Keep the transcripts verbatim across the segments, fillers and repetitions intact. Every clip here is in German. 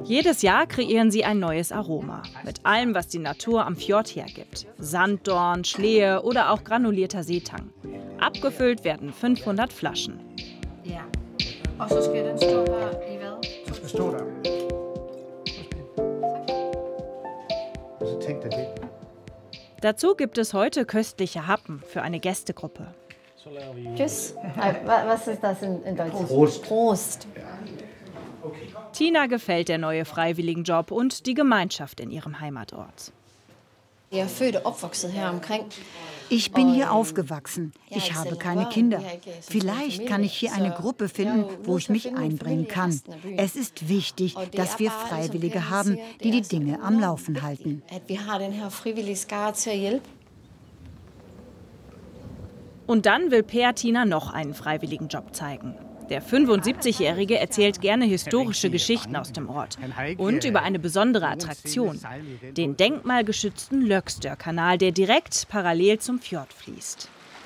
Jedes Jahr kreieren sie ein neues Aroma. Mit allem, was die Natur am Fjord hergibt. Sanddorn, Schlehe oder auch granulierter Seetang. Abgefüllt werden fünfhundert Flaschen. Ja. Og så skal den stå her i hvad? Den skal stå der. Så tænk dig det. Dazu gibt es heute köstliche Happen für eine Gästegruppe. Tschüss. Was ist das in, in Deutsch? Prost. Prost. Tina gefällt der neue Freiwilligenjob und die Gemeinschaft in ihrem Heimatort. Ich bin hier aufgewachsen. Ich habe keine Kinder. Vielleicht kann ich hier eine Gruppe finden, wo ich mich einbringen kann. Es ist wichtig, dass wir Freiwillige haben, die die Dinge am Laufen halten. Und dann will Per Tina noch einen Freiwilligenjob zeigen. Der fünfundsiebzigjährige erzählt gerne historische Geschichten aus dem Ort und über eine besondere Attraktion, den denkmalgeschützten Løgstør-Kanal, der direkt parallel zum Fjord fließt.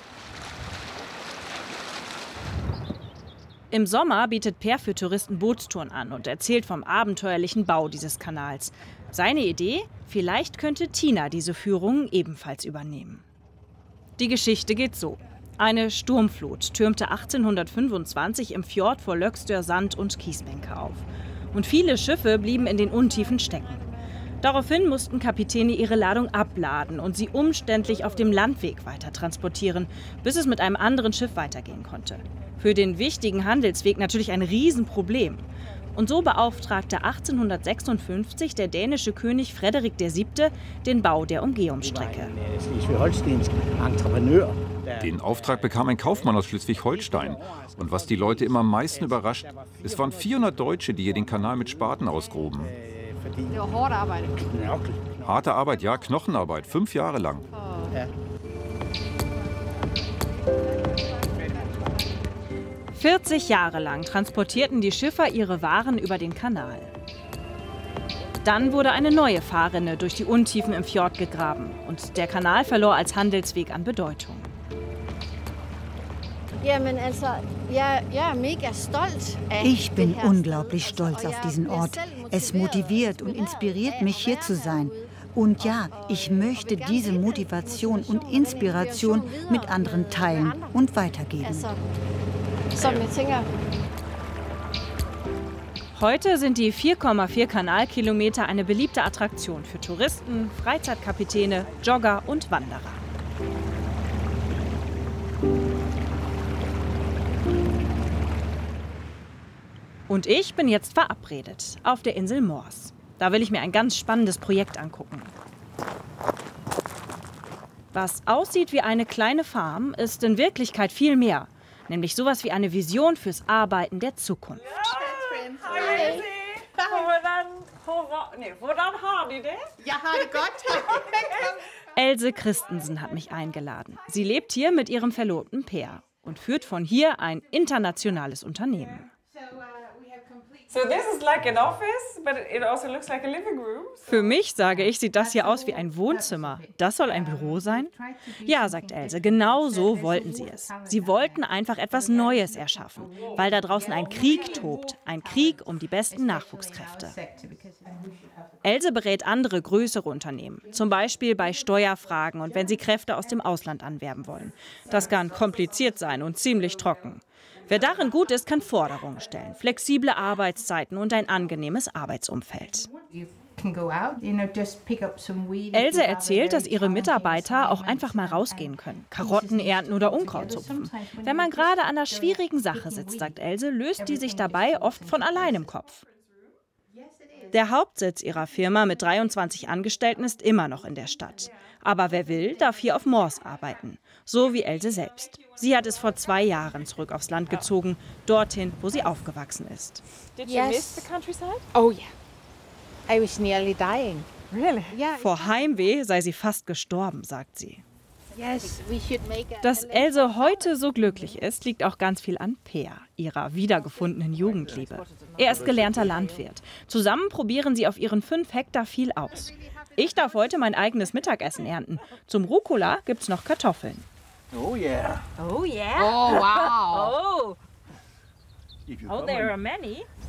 Im Sommer bietet Per für Touristen Bootstouren an und erzählt vom abenteuerlichen Bau dieses Kanals. Seine Idee? Vielleicht könnte Tina diese Führungen ebenfalls übernehmen. Die Geschichte geht so. Eine Sturmflut türmte achtzehnhundertfünfundzwanzig im Fjord vor Løgstør Sand- und Kiesbänke auf. Und viele Schiffe blieben in den Untiefen stecken. Daraufhin mussten Kapitäne ihre Ladung abladen und sie umständlich auf dem Landweg weiter transportieren, bis es mit einem anderen Schiff weitergehen konnte. Für den wichtigen Handelsweg natürlich ein Riesenproblem. Und so beauftragte achtzehnhundertsechsundfünfzig der dänische König Frederik der Siebte den Bau der Umgehungsstrecke. Den Auftrag bekam ein Kaufmann aus Schleswig-Holstein. Und was die Leute immer am meisten überrascht, es waren vierhundert Deutsche, die hier den Kanal mit Spaten ausgruben. Harte Arbeit, ja, Knochenarbeit, fünf Jahre lang. vierzig Jahre lang transportierten die Schiffer ihre Waren über den Kanal. Dann wurde eine neue Fahrrinne durch die Untiefen im Fjord gegraben und der Kanal verlor als Handelsweg an Bedeutung. Ich bin unglaublich stolz auf diesen Ort. Es motiviert und inspiriert mich, hier zu sein. Und ja, ich möchte diese Motivation und Inspiration mit anderen teilen und weitergeben. Heute sind die vier Komma vier Kanalkilometer eine beliebte Attraktion für Touristen, Freizeitkapitäne, Jogger und Wanderer. Und ich bin jetzt verabredet auf der Insel Mors. Da will ich mir ein ganz spannendes Projekt angucken. Was aussieht wie eine kleine Farm, ist in Wirklichkeit viel mehr. Nämlich sowas wie eine Vision fürs Arbeiten der Zukunft. Else Christensen hat mich eingeladen. Sie lebt hier mit ihrem Verlobten Per und führt von hier ein internationales Unternehmen. Für mich, sage ich, sieht das hier aus wie ein Wohnzimmer. Das soll ein Büro sein? Ja, sagt Else, genau so wollten sie es. Sie wollten einfach etwas Neues erschaffen, weil da draußen ein Krieg tobt. Ein Krieg um die besten Nachwuchskräfte. Else berät andere größere Unternehmen, zum Beispiel bei Steuerfragen und wenn sie Kräfte aus dem Ausland anwerben wollen. Das kann kompliziert sein und ziemlich trocken. Wer darin gut ist, kann Forderungen stellen, flexible Arbeitszeiten und ein angenehmes Arbeitsumfeld. Else erzählt, dass ihre Mitarbeiter auch einfach mal rausgehen können, Karotten ernten oder Unkraut zupfen. Wenn man gerade an einer schwierigen Sache sitzt, sagt Else, löst die sich dabei oft von allein im Kopf. Der Hauptsitz ihrer Firma mit dreiundzwanzig Angestellten ist immer noch in der Stadt. Aber wer will, darf hier auf Mors arbeiten. So wie Else selbst. Sie hat es vor zwei Jahren zurück aufs Land gezogen, dorthin, wo sie aufgewachsen ist. Did you miss the countryside? Oh yeah. I was nearly dying. Really? Vor Heimweh sei sie fast gestorben, sagt sie. Dass Else heute so glücklich ist, liegt auch ganz viel an Per, ihrer wiedergefundenen Jugendliebe. Er ist gelernter Landwirt. Zusammen probieren sie auf ihren fünf Hektar viel aus. Ich darf heute mein eigenes Mittagessen ernten. Zum Rucola gibt's noch Kartoffeln. Oh yeah. Oh yeah. Oh wow. Oh. Oh, there are many.